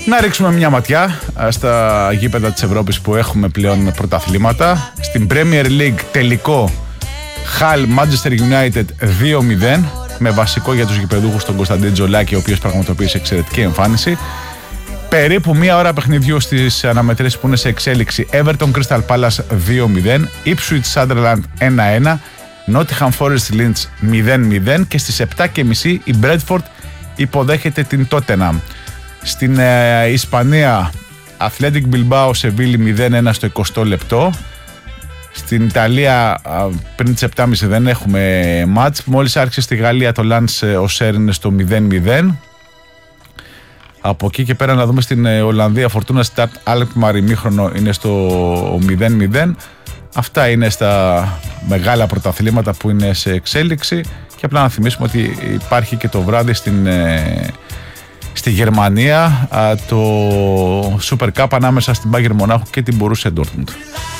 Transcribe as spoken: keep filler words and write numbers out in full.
Να ρίξουμε μια ματιά στα γήπεδα της Ευρώπης που έχουμε πλέον πρωταθλήματα. Στην Premier League τελικό Hull Manchester United δύο μηδέν, με βασικό για τους γηπεδούχους τον Κωνσταντίν Τζολάκη, ο οποίος πραγματοποίησε εξαιρετική εμφάνιση. Περίπου μία ώρα παιχνιδιού στις αναμετρήσεις που είναι σε εξέλιξη. Everton Crystal Palace δύο μηδέν, Ipswich Sunderland ένα ένα, Nottingham Forest Leeds μηδέν μηδέν και στις επτά και μισή η Bradford υποδέχεται την Tottenham. Στην ε, Ισπανία Athletic Bilbao Sevilla μηδέν ένα στο εικοστό λεπτό. Στην Ιταλία πριν τις επτά και μισή δεν έχουμε μάτς. Μόλις άρχισε στη Γαλλία το Lens Auxerre είναι στο μηδέν μηδέν. Από εκεί και πέρα να δούμε στην Ολλανδία Fortuna Start Alkmaar ημίχρονο είναι στο μηδέν μηδέν. Αυτά είναι στα μεγάλα πρωταθλήματα που είναι σε εξέλιξη και απλά να θυμίσουμε ότι υπάρχει και το βράδυ στην, στη Γερμανία το Super Cup ανάμεσα στην Bayern Μονάχου και την Borussia Dortmund.